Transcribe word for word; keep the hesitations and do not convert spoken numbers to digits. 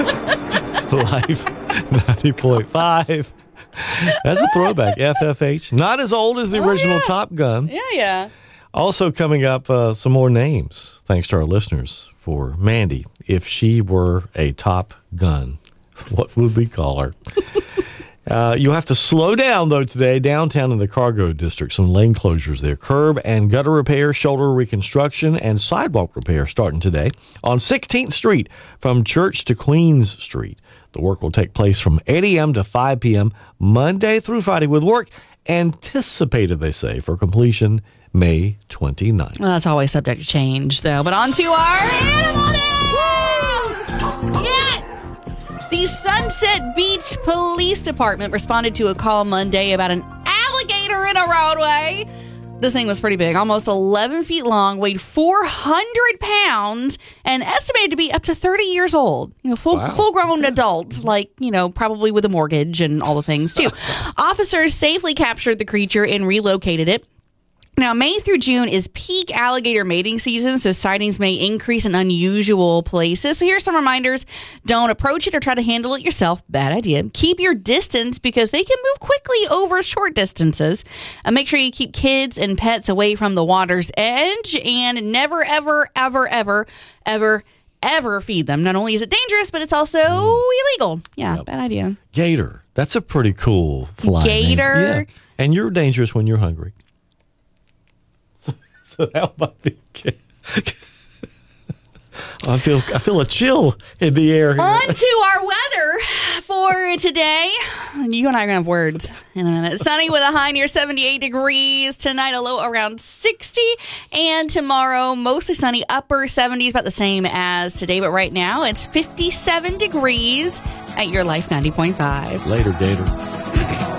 Life ninety point five. That's a throwback. F F H. Not as old as the Oh, original yeah. Top Gun. Yeah, yeah. Also coming up, uh, some more names, thanks to our listeners, for Mandy. If she were a Top Gun, what would we call her? uh, you'll have to slow down, though, today. Downtown in the Cargo District, some lane closures there. Curb and gutter repair, shoulder reconstruction, and sidewalk repair starting today on sixteenth Street from Church to Queens Street. The work will take place from eight a.m. to five p.m. Monday through Friday, with work anticipated, they say, for completion May twenty-ninth. Well, that's always subject to change, though. But on to our animal news! Yes! The Sunset Beach Police Department responded to a call Monday about an alligator in a roadway. This thing was pretty big, almost eleven feet long, weighed four hundred pounds, and estimated to be up to thirty years old. You know, full, Wow. full-grown adult, like, you know, probably with a mortgage and all the things, too. Officers safely captured the creature and relocated it. Now, May through June is peak alligator mating season, so sightings may increase in unusual places. So here's some reminders. Don't approach it or try to handle it yourself. Bad idea. Keep your distance because they can move quickly over short distances. And make sure you keep kids and pets away from the water's edge, and never, ever, ever, ever, ever, ever feed them. Not only is it dangerous, but it's also illegal. Yeah, Yep. bad idea. Gator. That's a pretty cool fly name. Gator. Yeah. And you're dangerous when you're hungry. So that might be good. I feel I feel a chill in the air here. On to our weather for today. You and I are going to have words in a minute. Sunny with a high near seventy-eight degrees. Tonight, a low around sixty. And tomorrow, mostly sunny, upper seventies, about the same as today. But right now, it's fifty-seven degrees at Your Life ninety point five. Later, Gator.